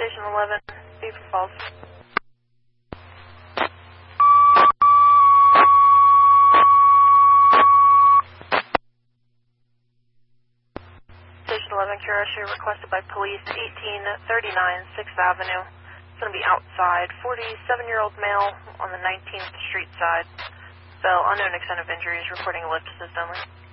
Station 11, Beaver Falls. Station 11, Kirashu requested by police, 1839 6th Avenue. It's going to be outside, 47-year-old male on the 19th Street side. So, unknown extent of injuries, reporting a lift assist only.